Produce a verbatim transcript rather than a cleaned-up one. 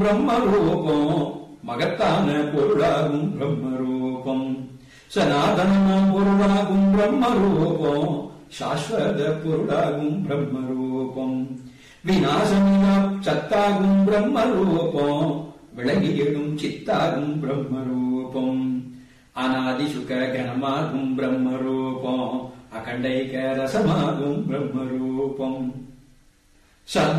பிரம்ம ரூபம் மகத்தான பொருளாகும் பிரம்ம ரூபம் சனாதனமாம் பொருளாகும் பிரம்ம ரூபம் சாஸ்வத பொருளாகும் பிரம்ம ரூபம் விநாசமில்லா சத்தாகும் பிரம்ம ரூபம் விளங்கியிடும் சித்தாகும் பிரம்ம ரூபம் அநாதி சுக கணமாகும் பிரம்ம ரூபம் அகண்டைக ரசமாகும் பிரம்ம ரூபம்